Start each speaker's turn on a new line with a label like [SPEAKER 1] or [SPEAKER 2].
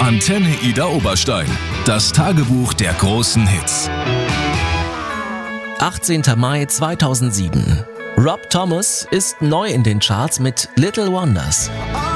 [SPEAKER 1] Antenne Ida Oberstein. Das Tagebuch der großen Hits.
[SPEAKER 2] 18. Mai 2007. Rob Thomas ist neu in den Charts mit Little Wonders.